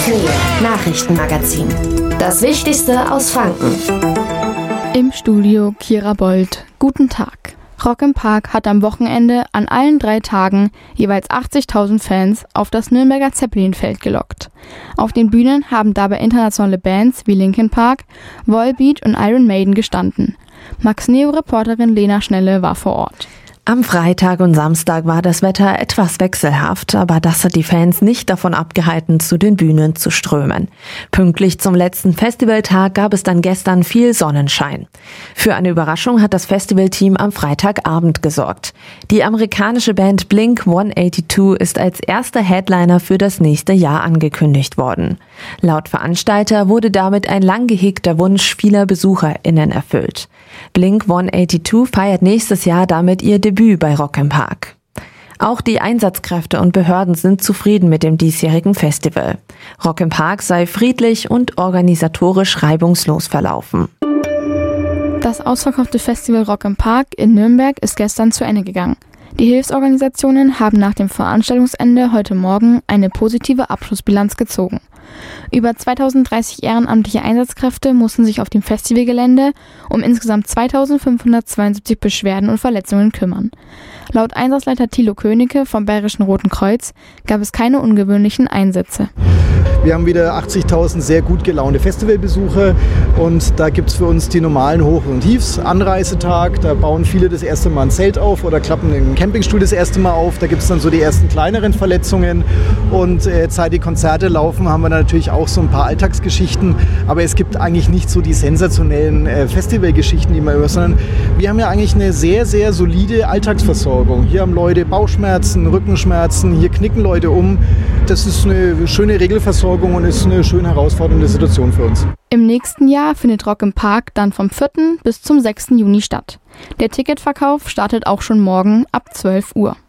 Nähe Nachrichtenmagazin. Das Wichtigste aus Franken. Im Studio Kira Bold. Guten Tag. Rock im Park hat am Wochenende an allen 3 Tagen jeweils 80.000 Fans auf das Nürnberger Zeppelinfeld gelockt. Auf den Bühnen haben dabei internationale Bands wie Linkin Park, Volbeat und Iron Maiden gestanden. Max Neo-Reporterin Lena Schnelle war vor Ort. Am Freitag und Samstag war das Wetter etwas wechselhaft, aber das hat die Fans nicht davon abgehalten, zu den Bühnen zu strömen. Pünktlich zum letzten Festivaltag gab es dann gestern viel Sonnenschein. Für eine Überraschung hat das Festivalteam am Freitagabend gesorgt. Die amerikanische Band Blink-182 ist als erster Headliner für das nächste Jahr angekündigt worden. Laut Veranstalter wurde damit ein lang gehegter Wunsch vieler BesucherInnen erfüllt. Blink-182 feiert nächstes Jahr damit ihr Debüt bei Rock im Park. Auch die Einsatzkräfte und Behörden sind zufrieden mit dem diesjährigen Festival. Rock im Park sei friedlich und organisatorisch reibungslos verlaufen. Das ausverkaufte Festival Rock im Park in Nürnberg ist gestern zu Ende gegangen. Die Hilfsorganisationen haben nach dem Veranstaltungsende heute Morgen eine positive Abschlussbilanz gezogen. Über 2030 ehrenamtliche Einsatzkräfte mussten sich auf dem Festivalgelände um insgesamt 2572 Beschwerden und Verletzungen kümmern. Laut Einsatzleiter Thilo Königke vom Bayerischen Roten Kreuz gab es keine ungewöhnlichen Einsätze. Wir haben wieder 80.000 sehr gut gelaunte Festivalbesucher und da gibt es für uns die normalen Hoch- und Tiefs. Anreisetag, da bauen viele das erste Mal ein Zelt auf oder klappen den Campingstuhl das erste Mal auf. Da gibt es dann so die ersten kleineren Verletzungen und seit die Konzerte laufen, haben wir natürlich auch so ein paar Alltagsgeschichten. Aber es gibt eigentlich nicht so die sensationellen Festivalgeschichten, die man hört, sondern wir haben ja eigentlich eine sehr, sehr solide Alltagsversorgung. Hier haben Leute Bauchschmerzen, Rückenschmerzen, hier knicken Leute um. Das ist eine schöne Regelversorgung und ist eine schön herausfordernde Situation für uns. Im nächsten Jahr findet Rock im Park dann vom 4. bis zum 6. Juni statt. Der Ticketverkauf startet auch schon morgen ab 12 Uhr.